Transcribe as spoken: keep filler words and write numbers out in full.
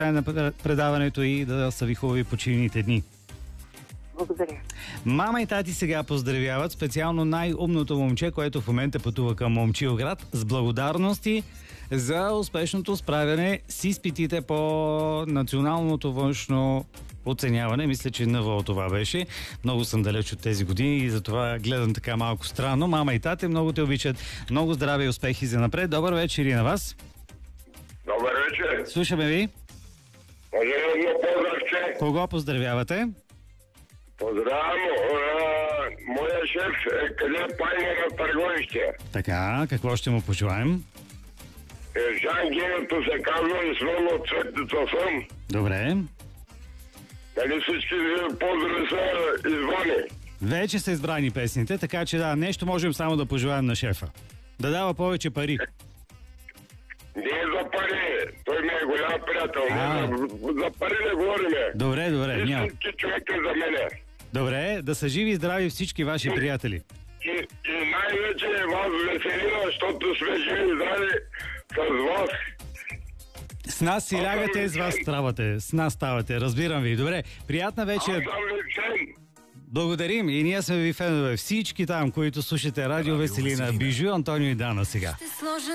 на предаването и да са ви хубави почивните дни. Благодаря. Мама и тати сега поздравяват специално най-умното момче, което в момента пътува към Момчилград, с благодарности за успешното справяне с изпитите по националното външно оценяване. Мисля, че НВО това беше. Много съм далеч от тези години и затова гледам така малко странно. Мама и тате много те обичат. Много здраве и успехи за напред. Добър вечер и на вас. Добър вечер. Слушаме ви. Пожелавам поздравче. Кого поздравявате? Поздравям а, моя шеф е къде пайне на търговище. Така, какво ще му пожелаем? Е, Жан Генето се казва и свън от цветница съм. Добре. Дали всички поздрави са извани? Вече са избрани песните, така че да, нещо можем само да пожелаем на шефа. Да дава повече пари. Не е за пари. Той ми е голям приятел. А. Не, за, за пари не говориме. Добре, добре, няма. Истински човек е за мене. Добре, да са живи и здрави всички ваши приятели. И, и най-вече вас веселина, защото сме живи и здрави с вас. С нас си лягате, с вас ставате. С нас ставате, разбирам ви. Добре, приятна Аз вечер. съм Левчен. Благодарим и ние сме ви фенове. Всички там, които слушате Радио Веселина, Бижу, Антонио и Дана сега.